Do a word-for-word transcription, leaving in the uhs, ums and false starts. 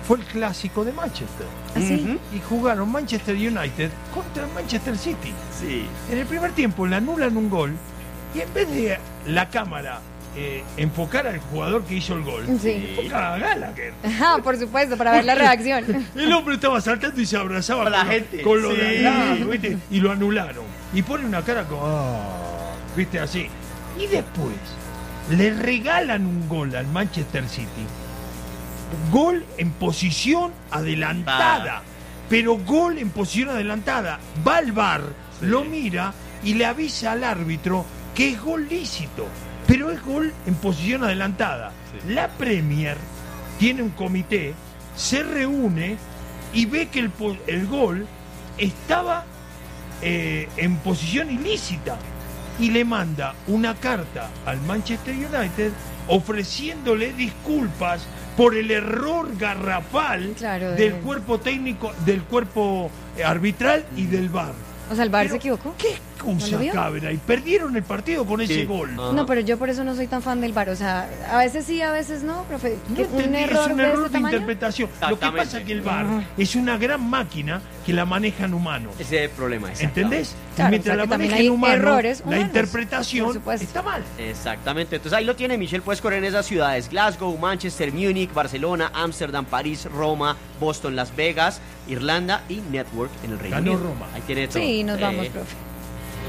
fue el clásico de Manchester. ¿Ah, sí? Uh-huh. Y jugaron Manchester United contra Manchester City. Sí. En el primer tiempo le anulan un gol y en vez de la cámara eh, enfocar al jugador que hizo el gol, Sí. enfoca a Gallagher. Ajá, por supuesto, para ver la reacción. El hombre estaba saltando y se abrazaba con la lo- gente. con lo Sí. de al lado, ¿viste? Y lo anularon. Y pone una cara como, "Ah", ¿viste? Así. Y después le regalan un gol al Manchester City. Gol en posición adelantada. Ah. Pero gol en posición adelantada. Va al V A R, sí. Lo mira y le avisa al árbitro que es gol lícito. Pero es gol en posición adelantada. Sí. La Premier tiene un comité, se reúne y ve que el, el gol estaba eh, en posición ilícita. Y le manda una carta al Manchester United ofreciéndole disculpas por el error garrafal claro, del de... cuerpo técnico, del cuerpo arbitral y del V A R. O sea, el V A R Pero, se equivocó. ¿Qué excusa, ¿No Cabra? Y perdieron el partido con Sí. ese gol. Ajá. No, pero yo por eso no soy tan fan del V A R. O sea, a veces sí, a veces no, profe. No ¿Que un entendí, error es un de error ese de tamaño? interpretación. Lo que Exactamente. pasa es que el V A R Ajá. es una gran máquina que la manejan humanos. Ese es el problema, exactamente. ¿Entendés? Claro, y mientras o sea, la que también manejen hay humanos, errores la humanos, por interpretación supuesto. está mal. Exactamente, entonces ahí lo tiene Michelle, puedes correr en esas ciudades: Glasgow, Manchester, Múnich, Barcelona, Ámsterdam, París, Roma, Boston, Las Vegas, Irlanda y Network en el Reino Ganó Unido. Roma. Ahí tiene todo. Sí, nos Eh, vamos, profe.